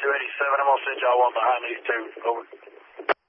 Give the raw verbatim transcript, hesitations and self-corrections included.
two eighty-seven, I'm going to send y'all one behind these two. Over.